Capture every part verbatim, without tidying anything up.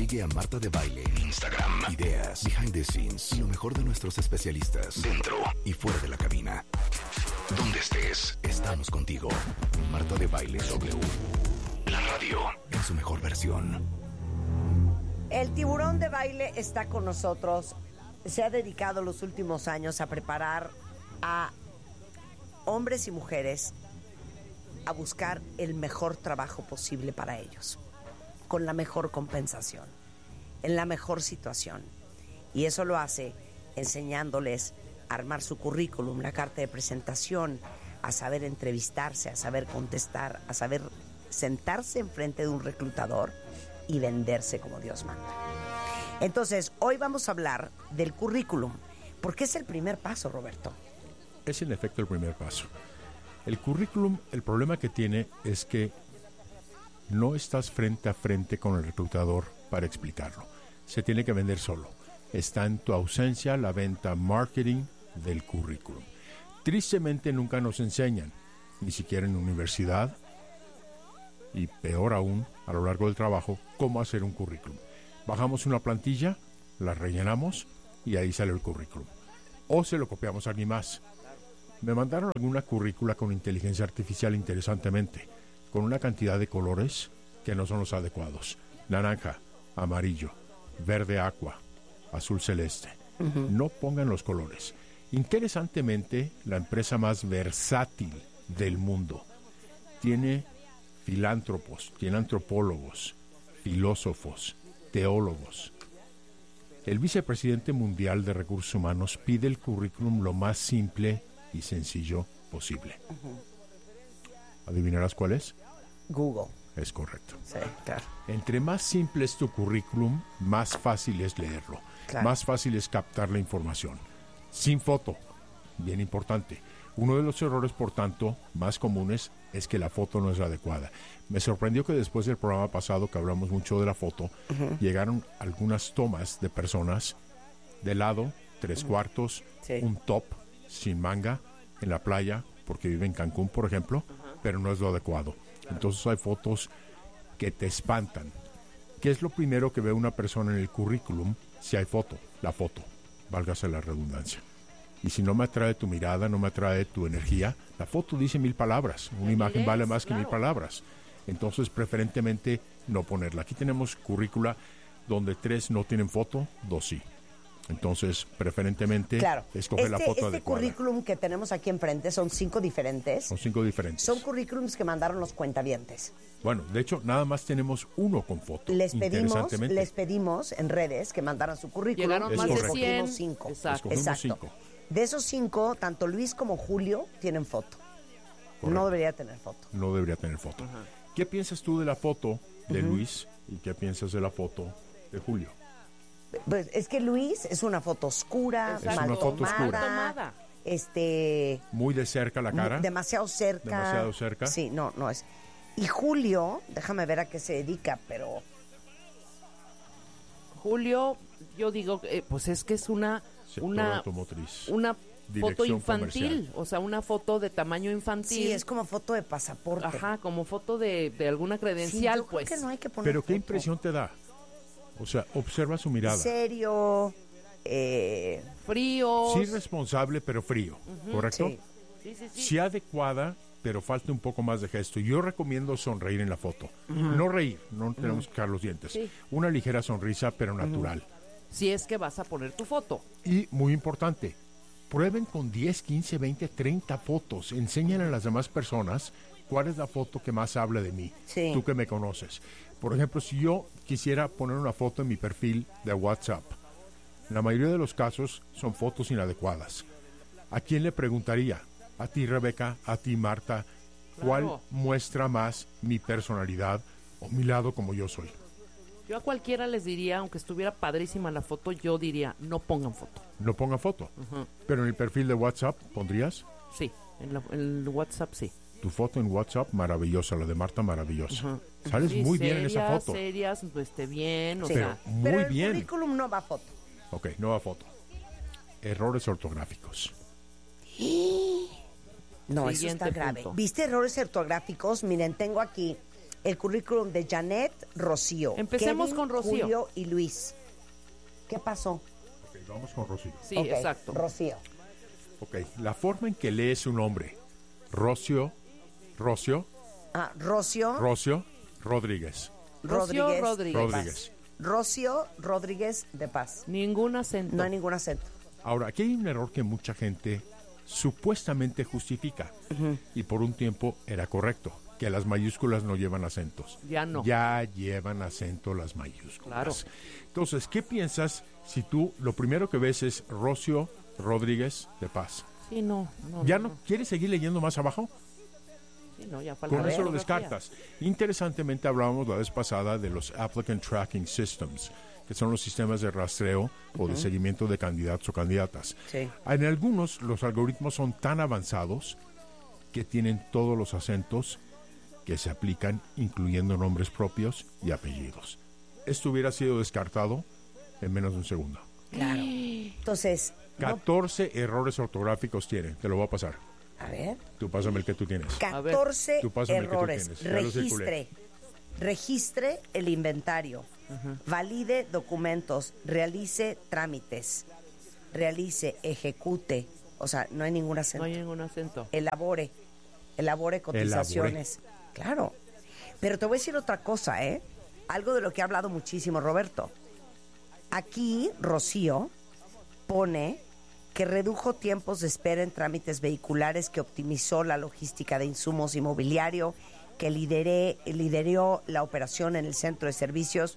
Sigue a Marta de Baile en Instagram. Ideas, behind the scenes y lo mejor de nuestros especialistas dentro y fuera de la cabina. Donde estés, estamos contigo. Marta de Baile W. La radio en su mejor versión. El tiburón de baile está con nosotros. Se ha dedicado los últimos años a preparar a hombres y mujeres a buscar el mejor trabajo posible para ellos, con la mejor compensación, en la mejor situación. Y eso lo hace enseñándoles a armar su currículum, la carta de presentación, a saber entrevistarse, a saber contestar, a saber sentarse enfrente de un reclutador y venderse como Dios manda. Entonces, hoy vamos a hablar del currículum, porque es el primer paso, Roberto. Es en efecto el primer paso. El currículum, el problema que tiene es que no estás frente a frente con el reclutador para explicarlo. Se tiene que vender solo. Está en tu ausencia la venta marketing del currículum. Tristemente nunca nos enseñan, ni siquiera en universidad, y peor aún, a lo largo del trabajo, cómo hacer un currículum. Bajamos una plantilla, la rellenamos y ahí sale el currículum. O se lo copiamos a alguien más. Me mandaron alguna currícula con inteligencia artificial interesantemente, con una cantidad de colores que no son los adecuados. Naranja, amarillo, verde aqua, azul celeste. Uh-huh. No pongan los colores. Interesantemente, la empresa más versátil del mundo tiene filántropos, tiene antropólogos, filósofos, teólogos. El vicepresidente mundial de recursos humanos pide el currículum lo más simple y sencillo posible. Uh-huh. ¿Adivinarás cuál es? Google. Es correcto. Sí, claro. Entre más simple es tu currículum, más fácil es leerlo. Claro. Más fácil es captar la información. Sin foto, bien importante. Uno de los errores, por tanto, más comunes es que la foto no es la adecuada. Me sorprendió que después del programa pasado, que hablamos mucho de la foto, uh-huh. llegaron algunas tomas de personas de lado, tres uh-huh. cuartos, sí. un top, sin manga, en la playa, porque vive en Cancún, por ejemplo, uh-huh. pero no es lo adecuado. Entonces hay fotos que te espantan. ¿Qué es lo primero que ve una persona en el currículum si hay foto? La foto, válgase la redundancia. Y si no me atrae tu mirada, no me atrae tu energía, la foto dice mil palabras. Una imagen vale más que mil palabras. Entonces, preferentemente, no ponerla. Aquí tenemos currícula donde tres no tienen foto, dos sí. Entonces, preferentemente, claro. escoge este, la foto este adecuada. Este currículum que tenemos aquí enfrente son cinco diferentes. Son cinco diferentes. Son currículums que mandaron los cuentavientes. Bueno, de hecho, nada más tenemos uno con foto. Les pedimos, les pedimos en redes que mandaran su currículum. Llegaron más de cien. Cinco. Exacto. Exacto. Cinco. De esos cinco, tanto Luis como Julio tienen foto. Correcto. No debería tener foto. No debería tener foto. Uh-huh. ¿Qué piensas tú de la foto de uh-huh. Luis y qué piensas de la foto de Julio? Pues es que Luis es una foto oscura, es mal una foto tomada, oscura. Este, muy de cerca la cara. Demasiado cerca. Demasiado cerca. Sí, no, no es. Y Julio, déjame ver a qué se dedica, pero Julio, yo digo, eh, pues es que es una sector una automotriz. Una foto infantil, comercial. O sea, una foto de tamaño infantil. Sí, es como foto de pasaporte. Ajá, como foto de, de alguna credencial, sí, yo pues. Creo que no hay que poner Pero foto. ¿qué impresión te da? O sea, observa su mirada. Serio, eh... frío. Sí, responsable, pero frío, uh-huh. ¿correcto? Sí. Sí, sí, sí. Sí adecuada, pero falta un poco más de gesto. Yo recomiendo sonreír en la foto. Uh-huh. No reír, no tenemos uh-huh. que sacar los dientes. Sí. Una ligera sonrisa, pero natural. Uh-huh. Si es que vas a poner tu foto. Y, muy importante, prueben con diez, quince, veinte, treinta fotos. Enseñan a las demás personas cuál es la foto que más habla de mí. Sí. Tú que me conoces. Por ejemplo, si yo quisiera poner una foto en mi perfil de WhatsApp, en la mayoría de los casos son fotos inadecuadas. ¿A quién le preguntaría? A ti, Rebeca, a ti, Marta, ¿cuál claro. muestra más mi personalidad o mi lado como yo soy? Yo a cualquiera les diría, aunque estuviera padrísima la foto, yo diría, no pongan foto. No pongan foto. Uh-huh. Pero en el perfil de WhatsApp, ¿pondrías? Sí, en, la, en el WhatsApp sí. Tu foto en WhatsApp, maravillosa, la de Marta, maravillosa. Uh-huh. Sales sí, muy serias, bien en esa foto. serias, esté bien, o sí. sea. Pero muy Pero el bien. currículum no va a foto. Ok, no va a foto. Errores ortográficos. No, Siguiente eso está grave. punto. ¿Viste errores ortográficos? Miren, tengo aquí el currículum de Janet, Rocío. Empecemos Kevin, con Rocío. Julio y Luis. ¿Qué pasó? Ok, vamos con Rocío. Sí, Ok, exacto. Rocío. Ok, la forma en que lees su nombre, Rocio, Rocio, Ah, Rocío Rocio Rodríguez. Rocío Rodríguez. Rodríguez. de Paz. Rodríguez. Rocío Rodríguez de Paz. Ningún acento. No hay ningún acento. Ahora, aquí hay un error que mucha gente supuestamente justifica y por un tiempo era correcto, que las mayúsculas no llevan acentos. Ya no. Ya llevan acento las mayúsculas. Claro. Entonces, ¿qué piensas si tú lo primero que ves es Rocio Rodríguez de Paz? Sí, no. no ¿Ya no, no quieres seguir leyendo más abajo? Sí, no, ya falta Con eso lo ortografía. descartas. Interesantemente hablábamos la vez pasada de los Applicant Tracking Systems, que son los sistemas de rastreo o de seguimiento de candidatos o candidatas. Sí. En algunos los algoritmos son tan avanzados que tienen todos los acentos que se aplican, incluyendo nombres propios y apellidos. Esto hubiera sido descartado en menos de un segundo. Claro. Entonces, no- catorce errores ortográficos tiene. Te lo voy a pasar. a ver, Tú pásame el que tú tienes. catorce Tú pásame el que tú errores. tienes. Ya lo circulé. Registre. Registre el inventario. Valide documentos. Realice trámites. Realice, ejecute. O sea, no hay ningún acento. No hay ningún acento. Elabore. Elabore cotizaciones. Claro. Pero te voy a decir otra cosa, ¿eh? Algo de lo que ha hablado muchísimo Roberto. Aquí, Rocío pone que redujo tiempos de espera en trámites vehiculares, que optimizó la logística de insumos inmobiliario, que lideré, lideró la operación en el centro de servicios.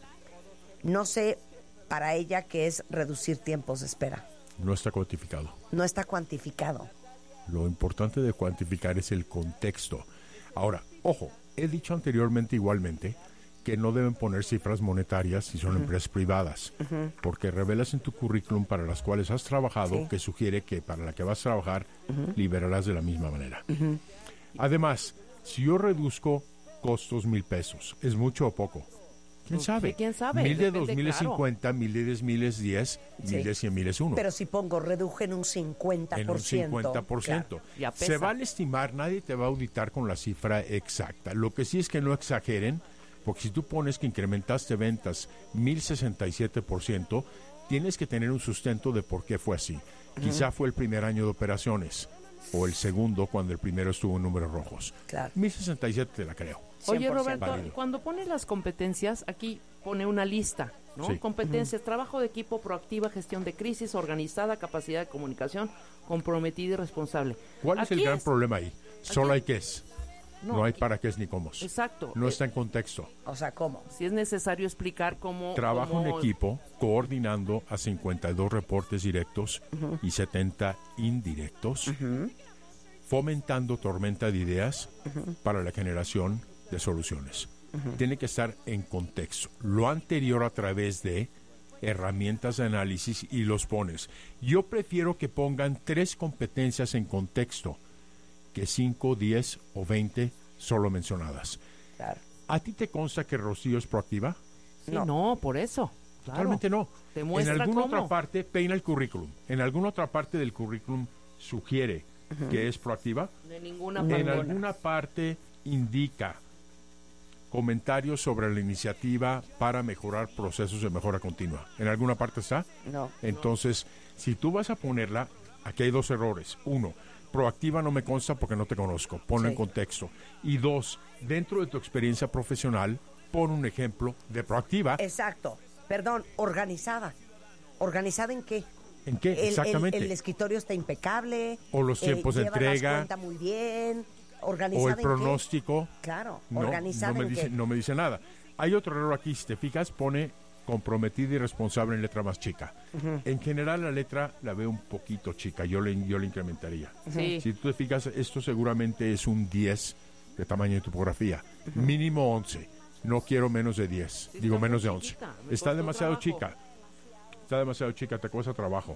No sé para ella qué es reducir tiempos de espera. No está cuantificado. No está cuantificado. Lo importante de cuantificar es el contexto. Ahora, ojo, he dicho anteriormente igualmente que no deben poner cifras monetarias si son uh-huh. empresas privadas, uh-huh. porque revelas en tu currículum para las cuales has trabajado sí. que sugiere que para la que vas a trabajar uh-huh. liberarás de la misma manera. Uh-huh. Además, si yo reduzco costos mil pesos, ¿es mucho o poco? ¿Quién sabe? ¿Quién sabe? Mil de Depende, dos mil es claro. cincuenta, mil de diez mil es diez, Sí. mil de cien mil es uno. Pero si pongo reduje en un cincuenta por ciento. En un cincuenta por ciento. Claro, ya pesa. Se vale estimar, nadie te va a auditar con la cifra exacta. Lo que sí es que no exageren, porque si tú pones que incrementaste ventas mil sesenta y siete por ciento, tienes que tener un sustento de por qué fue así. Uh-huh. Quizá fue el primer año de operaciones, o el segundo cuando el primero estuvo en números rojos. Claro. mil sesenta y siete te la creo. Oye, cien por ciento. Roberto, Válido. cuando pones las competencias, aquí pone una lista, ¿no? Sí. Competencias, uh-huh. trabajo de equipo, proactiva, gestión de crisis, organizada, capacidad de comunicación, comprometida y responsable. ¿Cuál Aquí es el gran es- problema ahí? Solo aquí- hay qué es. No, No, hay aquí- para qué es ni cómo. Exacto. No Eh, está en contexto. O sea, ¿cómo? Si es necesario explicar cómo... Trabajo cómo- en equipo coordinando a cincuenta y dos reportes directos uh-huh. y setenta indirectos, uh-huh. fomentando tormenta de ideas uh-huh. para la generación de soluciones. Uh-huh. Tiene que estar en contexto. Lo anterior a través de herramientas de análisis y los pones. Yo prefiero que pongan tres competencias en contexto que cinco, diez o veinte solo mencionadas. Claro. ¿A ti te consta que Rocío es proactiva? Sí, No. no, por eso. Claro. Totalmente no. Te En muestra alguna cómo. otra parte peina el currículum. En alguna otra parte del currículum sugiere uh-huh. que es proactiva. De ninguna No. En parte. alguna parte indica comentarios sobre la iniciativa para mejorar procesos de mejora continua. ¿En alguna parte está? No. Entonces, si tú vas a ponerla, aquí hay dos errores. Uno, proactiva no me consta porque no te conozco. Ponlo Sí. en contexto. Y dos, dentro de tu experiencia profesional, pon un ejemplo de proactiva. Exacto. Perdón, organizada. ¿Organizada en qué? ¿En qué? El, el- Exactamente. El, escritorio está impecable. O los tiempos de lleva entrega. las cuentas muy bien. O ¿Organizada el en pronóstico. qué? Claro. No, ¿Organizada no me en dice, qué? no me dice nada. Hay otro error aquí, si te fijas, pone comprometida y responsable en letra más chica. Uh-huh. En general la letra la veo un poquito chica, yo le, yo le incrementaría. Sí. Si tú te fijas, esto seguramente es un diez de tamaño de tipografía. Uh-huh. Mínimo once. No quiero menos de diez. Sí, Digo está menos de muy once. chiquita, me Está costó demasiado trabajo. chica. Está demasiado chica, te cuesta trabajo.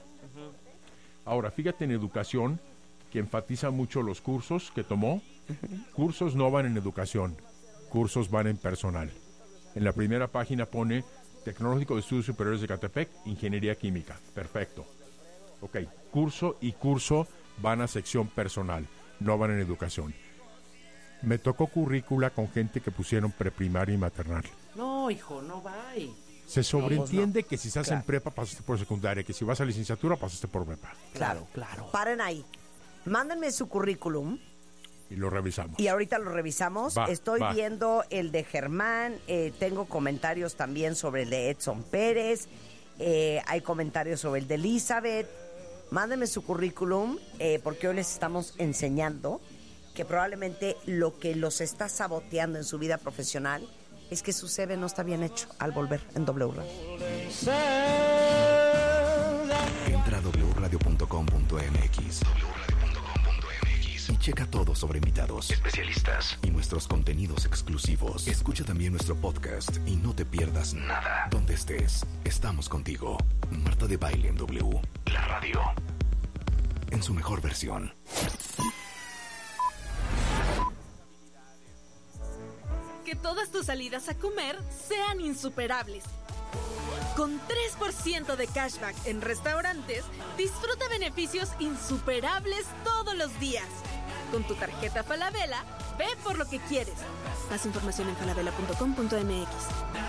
Uh-huh. Ahora, fíjate en educación, que enfatiza mucho los cursos que tomó. Uh-huh. Cursos no van en educación, cursos van en personal. En la primera página pone Tecnológico de Estudios Superiores de Catepec, Ingeniería Química. Perfecto. Ok, curso y curso van a sección personal, no van en educación. Me tocó currícula con gente que pusieron preprimaria y maternal. No, hijo, no va. Se sobreentiende no. que si estás Claro. en prepa pasaste por secundaria, que si vas a licenciatura pasaste por prepa. Claro, claro. Paren ahí. Mándenme su currículum Y lo revisamos. y ahorita lo revisamos. Va, Estoy va. viendo el de Germán, eh, tengo comentarios también sobre el de Edson Pérez, eh, hay comentarios sobre el de Elizabeth. Mándenme su currículum eh, porque hoy les estamos enseñando que probablemente lo que los está saboteando en su vida profesional es que su C V no está bien hecho al volver en W Radio. Entra a doble u radio punto com punto m x doble u radio punto com punto m x y checa todo sobre invitados, especialistas y nuestros contenidos exclusivos. Escucha también nuestro podcast y no te pierdas nada. Donde estés, estamos contigo. Marta de Baile en W, la radio, en su mejor versión. Que todas tus salidas a comer sean insuperables. Con tres por ciento de cashback en restaurantes, disfruta beneficios insuperables todos los días. Con tu tarjeta Falabella, ve por lo que quieres. Más información en falabella punto com punto m x.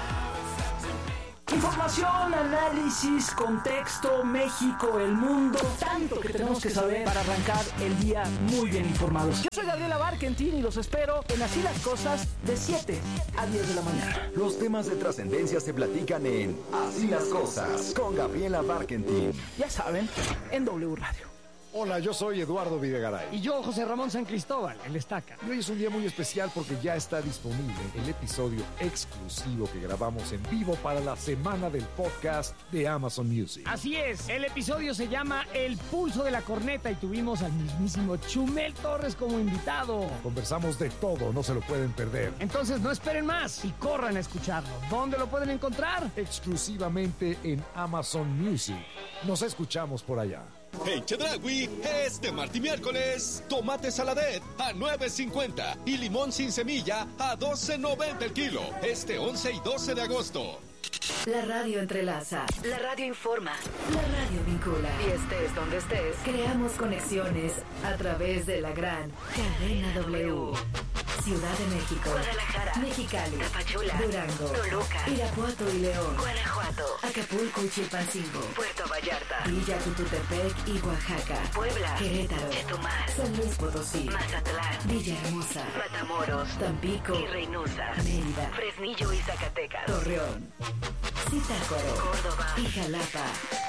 Información, análisis, contexto, México, el mundo, tanto que tenemos que saber para arrancar el día muy bien informados. Yo soy Gabriela Barkentin y los espero en Así las Cosas de siete a diez de la mañana. Los temas de trascendencia se platican en Así las Cosas con Gabriela Barkentin. Ya saben, en W Radio. Hola, yo soy Eduardo Videgaray. Y yo, José Ramón San Cristóbal, el Estaca. Y hoy es un día muy especial porque ya está disponible el episodio exclusivo que grabamos en vivo para la semana del podcast de Amazon Music. Así es, el episodio se llama El Pulso de la Corneta y tuvimos al mismísimo Chumel Torres como invitado. Conversamos de todo, no se lo pueden perder. Entonces no esperen más y corran a escucharlo. ¿Dónde lo pueden encontrar? Exclusivamente en Amazon Music. Nos escuchamos por allá. En Chedraui, este martes y miércoles, tomate saladet a nueve cincuenta y limón sin semilla a doce noventa el kilo. Este once y doce de agosto. La radio entrelaza, la radio informa, la radio vincula. Y estés donde estés, creamos conexiones a través de la gran cadena W. Ciudad de México, Guadalajara, Mexicali, Tapachula, Durango, Toluca, Irapuato y León, Guanajuato, Acapulco y Chilpancingo, Puerto Vallarta, Villa Tututepec y Oaxaca, Puebla, Querétaro, Chetumal, San Luis Potosí, Mazatlán, Villahermosa, Matamoros, Tampico y Reynosa, Mérida, Fresnillo y Zacatecas, Torreón, Zitácuaro, Córdoba y Jalapa.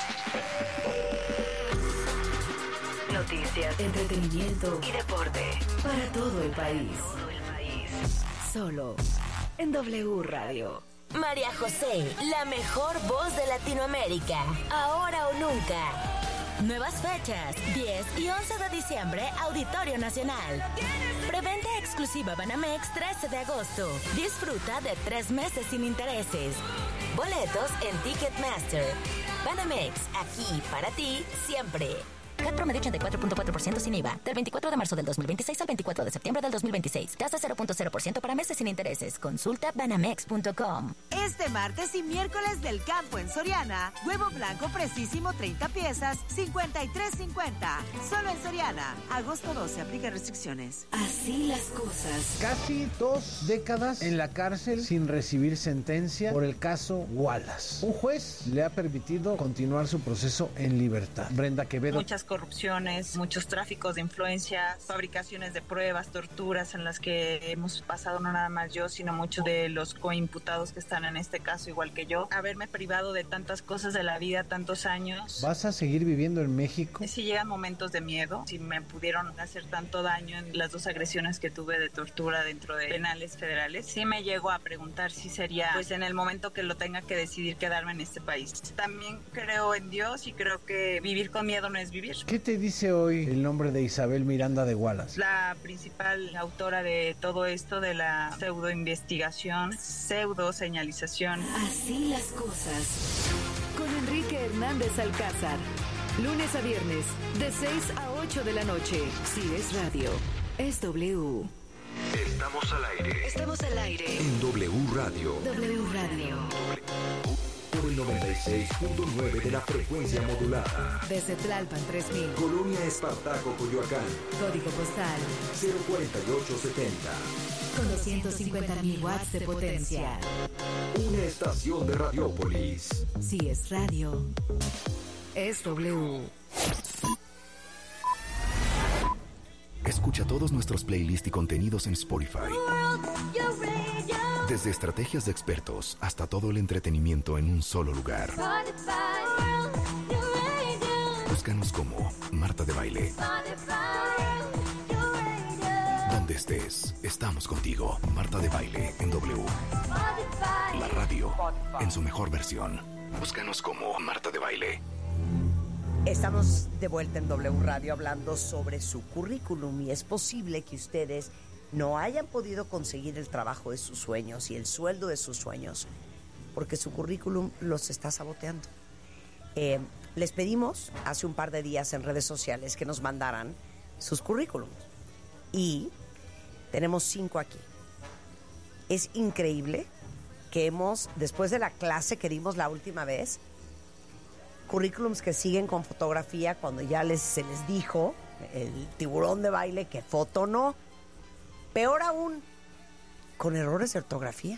Noticias, entretenimiento y deporte para todo el país. Solo en W Radio. María José, la mejor voz de Latinoamérica. Ahora o nunca. Nuevas fechas, diez y once de diciembre, Auditorio Nacional. Preventa exclusiva Banamex trece de agosto. Disfruta de tres meses sin intereses. Boletos en Ticketmaster. Banamex, aquí para ti, siempre. C A T promedio ochenta y cuatro punto cuatro por ciento sin I V A. Del veinticuatro de marzo del dos mil veintiséis al veinticuatro de septiembre del dos mil veintiséis. Tasa cero punto cero por ciento para meses sin intereses. Consulta banamex punto com. Este martes y miércoles del campo en Soriana. Huevo blanco precisísimo treinta piezas, cincuenta y tres cincuenta. Solo en Soriana. Agosto doce. Aplica restricciones. Así las cosas. Casi dos décadas en la cárcel sin recibir sentencia por el caso Wallace. Un juez le ha permitido continuar su proceso en libertad. Brenda Quevedo. Muchas corrupciones, muchos tráficos de influencia, fabricaciones de pruebas, torturas en las que hemos pasado no nada más yo, sino muchos de los coimputados que están en este caso igual que yo. Haberme privado de tantas cosas de la vida, tantos años. ¿Vas a seguir viviendo en México? Sí llegan momentos de miedo, si me pudieron hacer tanto daño en las dos agresiones que tuve de tortura dentro de penales federales, sí me llego a preguntar si sería, pues en el momento que lo tenga que decidir quedarme en este país. También creo en Dios y creo que vivir con miedo no es vivir. ¿Qué te dice hoy el nombre de Isabel Miranda de Wallace? La principal autora de todo esto, de la pseudo investigación, pseudo señalización. Así las cosas. Con Enrique Hernández Alcázar. Lunes a viernes, de seis a ocho de la noche. Si es radio, es W. Estamos al aire. Estamos al aire. En W Radio. W Radio. Por el noventa y seis punto nueve de la frecuencia modulada. Desde Tlalpan tres mil. Colonia Espartaco, Coyoacán. Código postal cero cuarenta y ocho setenta. con doscientos cincuenta mil watts de potencia. Una estación de Radiópolis. Si es radio, es W. Escucha todos nuestros playlists y contenidos en Spotify. Desde estrategias de expertos hasta todo el entretenimiento en un solo lugar. Búscanos como Marta de Baile. Donde estés, estamos contigo. Marta de Baile en W. La radio en su mejor versión. Búscanos como Marta de Baile. Estamos de vuelta en W Radio hablando sobre su currículum y es posible que ustedes no hayan podido conseguir el trabajo de sus sueños y el sueldo de sus sueños porque su currículum los está saboteando. Eh, les pedimos hace un par de días en redes sociales que nos mandaran sus currículums y tenemos cinco aquí. Es increíble que hemos, después de la clase que dimos la última vez, currículums que siguen con fotografía cuando ya les, se les dijo, el tiburón de baile, que foto no. Peor aún, con errores de ortografía.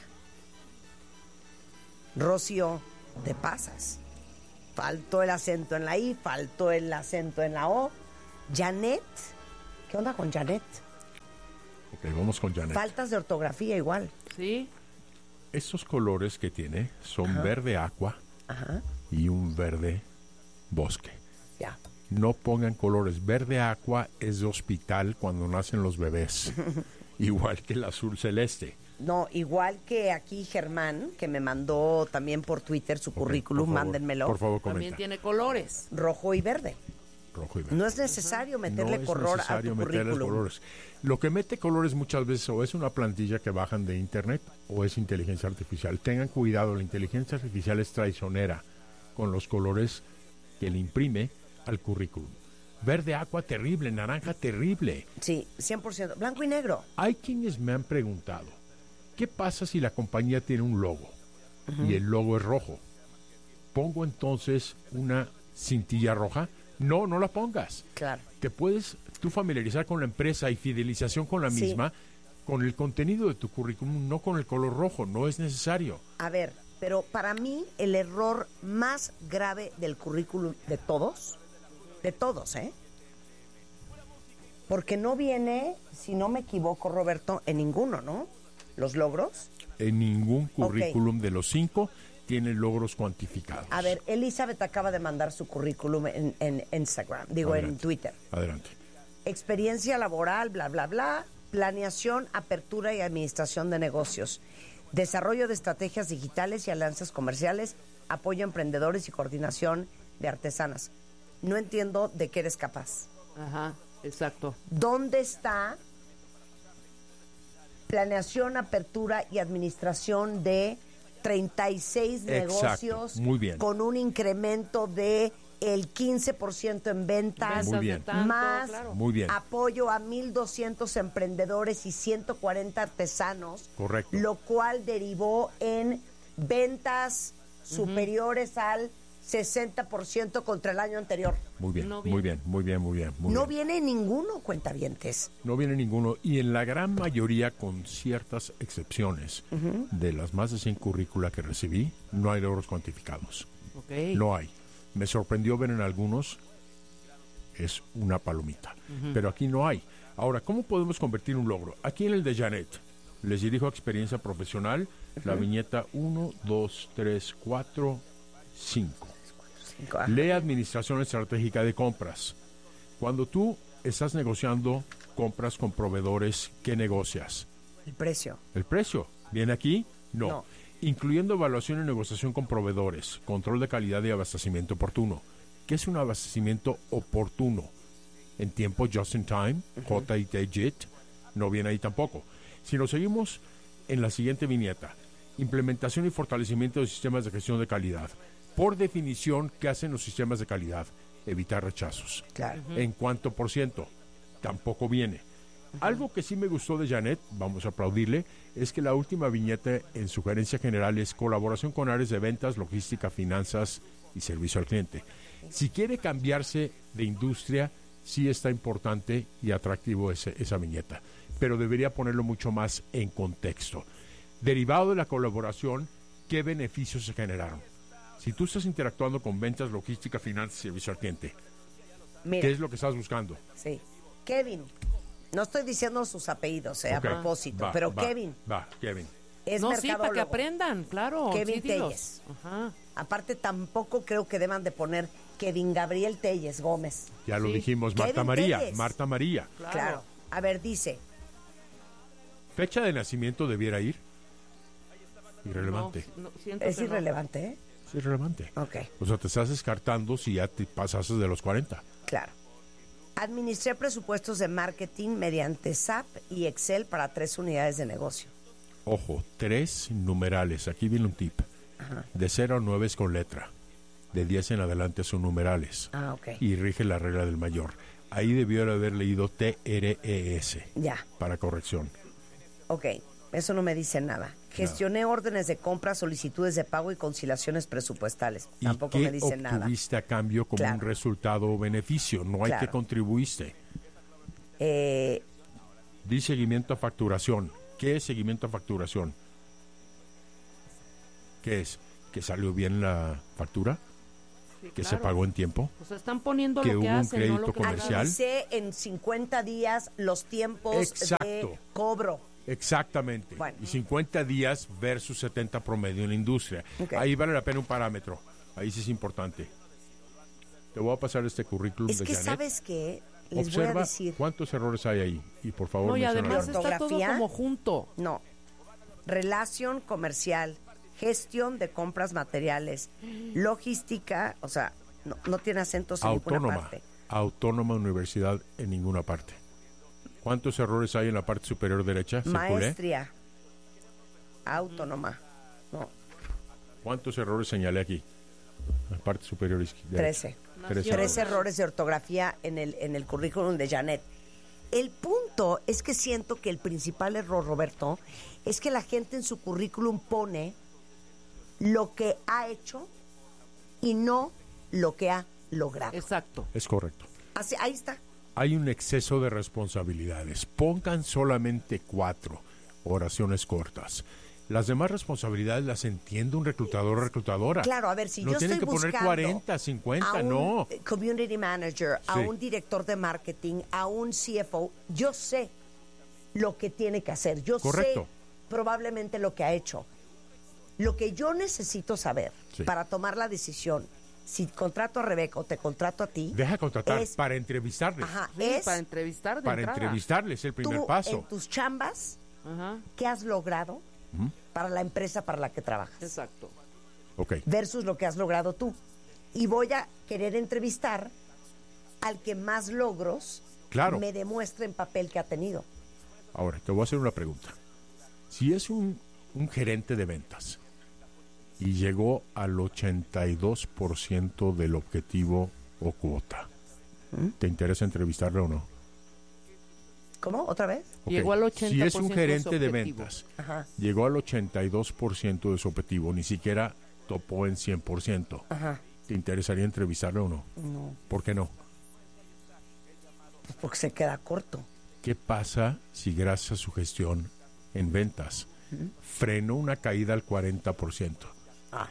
Rocío, te pasas. Faltó el acento en la I, faltó el acento en la O. Janet, ¿qué onda con Janet? Ok, vamos con Janet. Faltas de ortografía igual. Sí. Estos colores que tiene son Ajá. verde aqua. Ajá. Y un verde bosque. Ya. No pongan colores. Verde aqua es de hospital cuando nacen los bebés. Igual que el azul celeste. No, igual que aquí Germán, que me mandó también por Twitter su okay, currículum, por favor, mándenmelo. Por favor, comenta. También tiene colores. Rojo y verde. Rojo y verde. No es necesario meterle no color es necesario a tu meterle currículum. Colores. Lo que mete colores muchas veces o es una plantilla que bajan de internet o es inteligencia artificial. Tengan cuidado, la inteligencia artificial es traicionera con los colores que le imprime al currículum. Verde aqua terrible, naranja terrible. Sí, cien por ciento. Blanco y negro. Hay quienes me han preguntado, ¿qué pasa si la compañía tiene un logo uh-huh. y el logo es rojo? ¿Pongo entonces una cintilla roja? No, no la pongas. Claro. Te puedes tú familiarizar con la empresa y fidelización con la sí. misma, con el contenido de tu currículum, no con el color rojo, no es necesario. A ver, pero para mí el error más grave del currículum de todos, de todos, ¿eh? Porque no viene, si no me equivoco, Roberto, en ninguno, ¿no? Los logros. En ningún currículum okay. de los cinco tiene logros cuantificados. A ver, Elizabeth acaba de mandar su currículum en, en Instagram, digo Adelante. en Twitter. Adelante. Experiencia laboral, bla, bla, bla, planeación, apertura y administración de negocios, desarrollo de estrategias digitales y alianzas comerciales, apoyo a emprendedores y coordinación de artesanas. No entiendo de qué eres capaz. Ajá, exacto. ¿Dónde está planeación, apertura y administración de treinta y seis Exacto. negocios Muy bien. con un incremento de el quince por ciento en ventas, Muy bien. Tanto, más claro. Muy bien. apoyo a mil doscientos emprendedores y ciento cuarenta artesanos? Correcto. Lo cual derivó en ventas uh-huh. superiores al sesenta por ciento contra el año anterior. Muy bien, No muy bien, muy bien, muy bien. Muy no bien. viene ninguno, cuentavientes. No viene ninguno. Y en la gran mayoría, con ciertas excepciones, uh-huh. de las más de cien currícula que recibí, no hay logros cuantificados. Okay. No hay. Me sorprendió ver en algunos, es una palomita. Uh-huh. Pero aquí no hay. Ahora, ¿cómo podemos convertir un logro? Aquí en el de Janet, les dirijo experiencia profesional, uh-huh. la viñeta uno, dos, tres, cuatro, cinco. Lee administración estratégica de compras. Cuando tú estás negociando compras con proveedores, ¿qué negocias? El precio. ¿El precio? ¿Viene aquí? No. No. Incluyendo evaluación y negociación con proveedores, control de calidad y abastecimiento oportuno. ¿Qué es un abastecimiento oportuno? En tiempo just in time, uh-huh. J I T J I T, no viene ahí tampoco. Si nos seguimos en la siguiente viñeta, implementación y fortalecimiento de sistemas de gestión de calidad. Por definición, ¿qué hacen los sistemas de calidad? Evitar rechazos. Claro. Uh-huh. ¿En cuánto por ciento? Tampoco viene. Algo que sí me gustó de Janet, vamos a aplaudirle, es que la última viñeta en su gerencia general es colaboración con áreas de ventas, logística, finanzas y servicio al cliente. Si quiere cambiarse de industria, sí está importante y atractivo ese, esa viñeta, pero debería ponerlo mucho más en contexto. Derivado de la colaboración, ¿qué beneficios se generaron? Si tú estás interactuando con ventas, logística, finanzas y servicio al cliente, Mira, ¿qué es lo que estás buscando? Sí. Kevin, no estoy diciendo sus apellidos, eh, okay. a propósito, va, pero va, Kevin. Va, Kevin. Es no, mercadólogo. sí, para que aprendan, claro. Kevin sí, Telles. Ajá. Aparte, tampoco creo que deban de poner Kevin Gabriel Telles Gómez. Ya lo sí. dijimos, Marta Kevin María. Telles. Marta María. Claro. claro. A ver, dice. ¿Fecha de nacimiento debiera ir? Irrelevante. No, no, es irrelevante, no. ¿eh? Es irrelevante. Ok. O sea, te estás descartando si ya te pasaste de los cuarenta. Claro. Administré presupuestos de marketing mediante S A P y Excel para tres unidades de negocio. Ojo, tres numerales. Aquí viene un tip. Ajá. De cero a nueve es con letra. De diez en adelante son numerales. Ah, ok. Y rige la regla del mayor. Ahí debió haber leído T R E S. Ya. Para corrección. Ok, eso no me dice nada. Gestioné no. órdenes de compra, solicitudes de pago y conciliaciones presupuestales. ¿Y Tampoco qué me dice nada. obtuviste a cambio como claro. un resultado o beneficio? No hay claro. que contribuiste. Eh... Di seguimiento a facturación. ¿Qué es seguimiento a facturación? ¿Qué es? ¿Que salió bien la factura? Sí, ¿Que claro. se pagó en tiempo? O sea, están poniendo ¿Que lo hubo que un hacen, crédito no lo que comercial? Analicé en cincuenta días los tiempos Exacto. de cobro. Exactamente. Bueno. Y cincuenta días versus setenta promedio en la industria. Okay. Ahí vale la pena un parámetro. Ahí sí es importante. Te voy a pasar este currículum es de que Janet. ¿sabes qué? Les Observa voy a decir. cuántos errores hay ahí. Y por favor, no, y además está todo como junto. No. Relación comercial, gestión de compras materiales, logística, o sea, no, no tiene acentos en autónoma, ninguna parte. Autónoma universidad en ninguna parte. ¿Cuántos errores hay en la parte superior derecha? Maestría. Autónoma. No. ¿Cuántos errores señalé aquí? En la parte superior derecha. Trece. Trece, Trece errores de ortografía en el, en el currículum de Janet. El punto es que siento que el principal error, Roberto, es que la gente en su currículum pone lo que ha hecho y no lo que ha logrado. Exacto. Es correcto. Así, ahí está. Hay un exceso de responsabilidades. Pongan solamente cuatro oraciones cortas. Las demás responsabilidades las entiende un reclutador o reclutadora. Claro, a ver, si no yo tienen estoy que poner cuarenta, cincuenta, a un no. community manager, a sí. un director de marketing, a un C F O, yo sé lo que tiene que hacer. Yo Correcto. sé probablemente lo que ha hecho. Lo que yo necesito saber sí. para tomar la decisión, si contrato a Rebeca o te contrato a ti. Deja contratar es, para entrevistarles. Ajá, sí, es para entrevistar de Para entrada. entrevistarles, el primer tú, paso. En tus chambas, ajá. ¿qué has logrado ¿Mm? para la empresa para la que trabajas? Exacto. Okay. Versus lo que has logrado tú. Y voy a querer entrevistar al que más logros claro. me demuestre en papel que ha tenido. Ahora, te voy a hacer una pregunta. Si es un, un gerente de ventas y llegó al ochenta y dos por ciento del objetivo o cuota, ¿Mm? ¿te interesa entrevistarle o no? ¿Cómo? ¿Otra vez? Okay. Llegó al ochenta por ciento si es un gerente de, de ventas, Ajá. llegó al ochenta y dos por ciento de su objetivo, ni siquiera topó en cien por ciento. Ajá. ¿Te interesaría entrevistarle o no? No. ¿Por qué no? Pues porque se queda corto. ¿Qué pasa si gracias a su gestión en ventas ¿Mm? frenó una caída al cuarenta por ciento? Ah.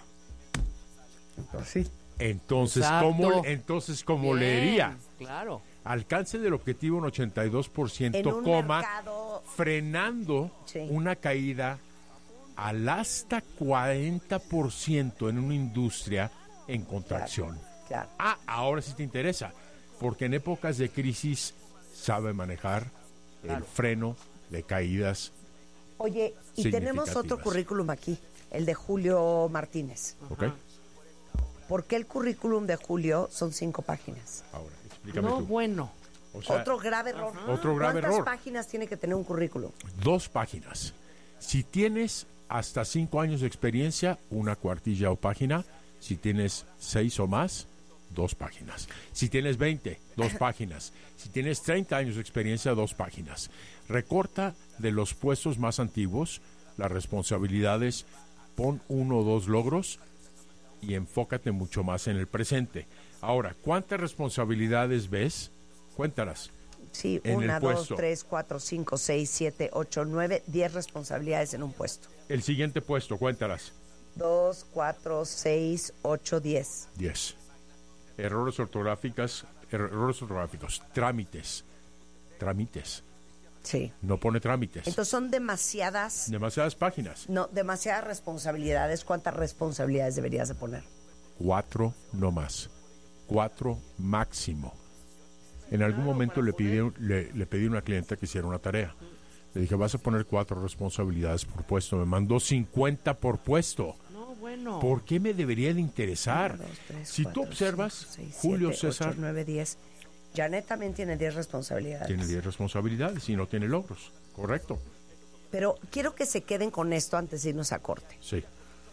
Pues sí. Entonces, Exacto. ¿cómo, entonces, ¿cómo leería? Claro. Alcance del objetivo en ochenta y dos por ciento, en un coma, mercado... frenando sí. una caída al hasta cuarenta por ciento en una industria en contracción. Claro, claro. Ah, ahora sí te interesa, porque en épocas de crisis sabe manejar claro. el freno de caídas. Oye, y tenemos otro currículum aquí, el de Julio Martínez. Ok. ¿Por qué el currículum de Julio son cinco páginas? Ahora, explícame no, tú. bueno. O sea, otro grave error. Ajá. Otro grave ¿Cuántas error? páginas tiene que tener un currículum? Dos páginas. Si tienes hasta cinco años de experiencia, una cuartilla o página. Si tienes seis o más, dos páginas. Si tienes veinte, dos páginas. Si tienes treinta años de experiencia, dos páginas. Recorta de los puestos más antiguos las responsabilidades, pon uno o dos logros y enfócate mucho más en el presente. Ahora, ¿cuántas responsabilidades ves? Cuéntalas. Sí, una, dos, tres, cuatro, cinco, seis, siete, ocho, nueve, diez responsabilidades en un puesto. El siguiente puesto, cuéntalas. Dos, cuatro, seis, ocho, diez. Diez. Errores ortográficos, errores ortográficos, trámites, trámites. Sí. No pone trámites. Entonces son demasiadas. Demasiadas páginas. No, demasiadas responsabilidades. ¿Cuántas responsabilidades deberías de poner? Cuatro no más. Cuatro máximo. En algún momento le pedí, le, le pedí a una clienta que hiciera una tarea. Le dije, vas a poner cuatro responsabilidades por puesto. Me mandó cincuenta por puesto. No, bueno. ¿Por qué me debería de interesar? Uno, dos, tres, si cuatro, tú observas, cinco, seis, Julio siete, César... ocho, nueve, diez. Janet también tiene diez responsabilidades. Tiene diez responsabilidades y no tiene logros. Correcto. Pero quiero que se queden con esto antes de irnos a corte. Sí.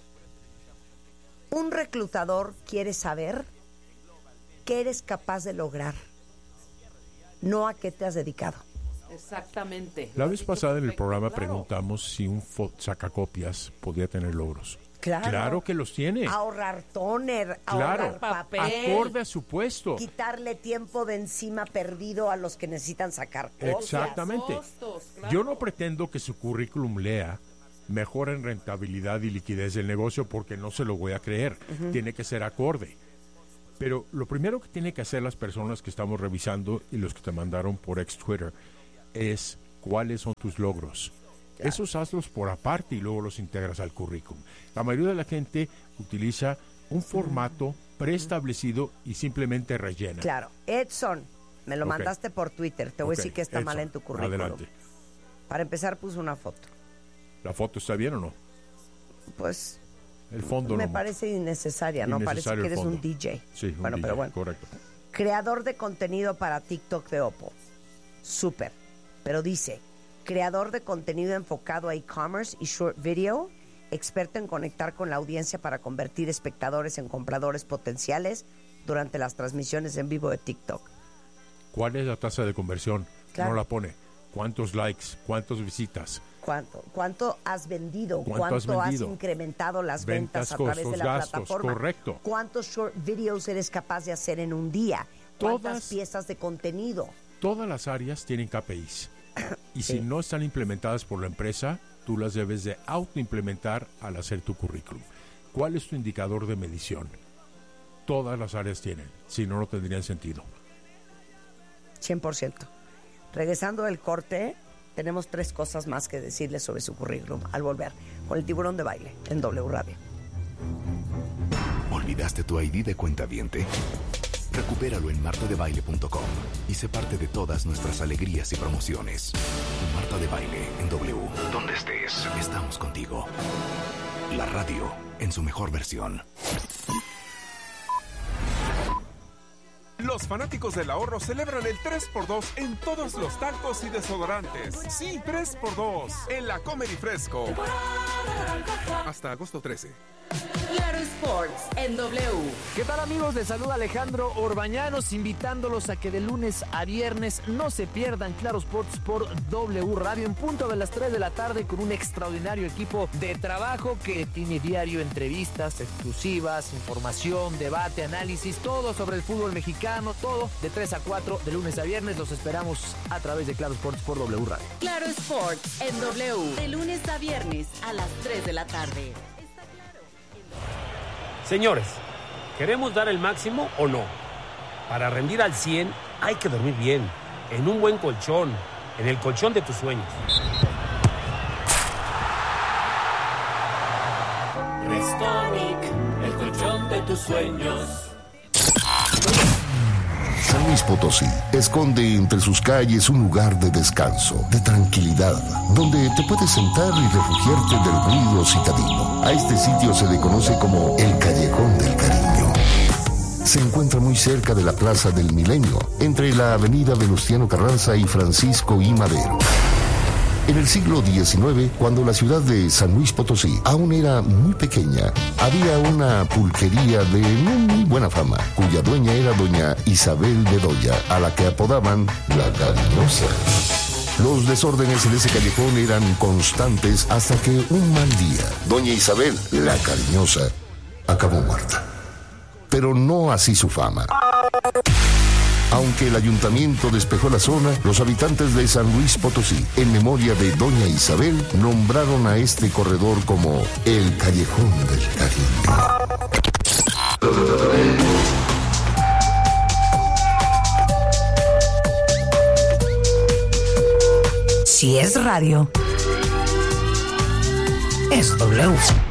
Un reclutador quiere saber qué eres capaz de lograr, no a qué te has dedicado. Exactamente. La vez pasada en el programa claro. preguntamos si un fo- sacacopias podía tener logros. Claro. Claro que los tiene. Ahorrar tóner, Claro. ahorrar papel, Acorde a su puesto. quitarle tiempo de encima perdido a los que necesitan sacar cosas. Exactamente. Costos, claro. Yo no pretendo que su currículum lea mejora en rentabilidad y liquidez del negocio porque no se lo voy a creer. Ujú. Tiene que ser acorde. Pero lo primero que tienen que hacer las personas que estamos revisando y los que te mandaron por ex Twitter es cuáles son tus logros. Claro. Esos hazlos por aparte y luego los integras al currículum. La mayoría de la gente utiliza un formato preestablecido y simplemente rellena. Claro. Edson, me lo Ok. mandaste por Twitter. Te voy Ok, a decir que está Edson, mal en tu currículum. adelante. Para empezar, puse una foto. ¿La foto está bien o no? Pues El fondo me no. parece innecesaria, ¿no? Parece Innecesario que el eres un fondo. D J. Sí, un bueno, D J, pero bueno. correcto. Creador de contenido para TikTok de Oppo. Súper. Pero dice, creador de contenido enfocado a e-commerce y short video, experto en conectar con la audiencia para convertir espectadores en compradores potenciales durante las transmisiones en vivo de TikTok. ¿Cuál es la tasa de conversión? Claro. No la pone. ¿Cuántos likes? ¿Cuántas visitas? ¿Cuánto, cuánto has vendido? ¿Cuánto ¿Cuánto, has has, vendido? incrementado las ventas, Ventas, a través de costos, la gastos, plataforma? correcto. ¿Cuántos short videos eres capaz de hacer en un día? ¿Cuántas Todas- piezas de contenido? Todas las áreas tienen K P Is. Y Sí. si no están implementadas por la empresa, tú las debes de autoimplementar al hacer tu currículum. ¿Cuál es tu indicador de medición? Todas las áreas tienen. Si no, no tendrían sentido. cien por ciento. Regresando del corte, tenemos tres cosas más que decirles sobre su currículum al volver con el tiburón de baile en W Radio. ¿Olvidaste tu I D de cuentaviente? Recupéralo en marta de baile punto com y sé parte de todas nuestras alegrías y promociones. Marta de Baile en W. Donde estés, estamos contigo. La radio en su mejor versión. Los fanáticos del ahorro celebran el tres por dos en todos los talcos y desodorantes. Sí, tres por dos en la Comer y Fresco. Hasta agosto trece. Claro Sports en W. ¿Qué tal, amigos? Les saluda Alejandro Orbañanos, invitándolos a que de lunes a viernes no se pierdan Claro Sports por W Radio en punto de las tres de la tarde con un extraordinario equipo de trabajo que tiene diario entrevistas exclusivas, información, debate, análisis, todo sobre el fútbol mexicano, todo de tres a cuatro de lunes a viernes. Los esperamos a través de Claro Sports por W Radio. Claro Sports en W. De lunes a viernes a las tres de la tarde. Señores, ¿queremos dar el máximo o no? Para rendir al cien hay que dormir bien, en un buen colchón, en el colchón de tus sueños. Restonic, el colchón de tus sueños. San Luis Potosí esconde entre sus calles un lugar de descanso, de tranquilidad, donde te puedes sentar y refugiarte del ruido citadino. A este sitio se le conoce como el Callejón del Cariño. Se encuentra muy cerca de la Plaza del Milenio, entre la avenida Venustiano Carranza y Francisco I. Madero. En el siglo diecinueve, cuando la ciudad de San Luis Potosí aún era muy pequeña, había una pulquería de no muy buena fama, cuya dueña era doña Isabel Bedoya, a la que apodaban la Cariñosa. Los desórdenes en ese callejón eran constantes hasta que un mal día, doña Isabel, la Cariñosa, acabó muerta. Pero no así su fama. Aunque el ayuntamiento despejó la zona, los habitantes de San Luis Potosí, en memoria de doña Isabel, nombraron a este corredor como el Callejón del Cariño. Si es radio, es W.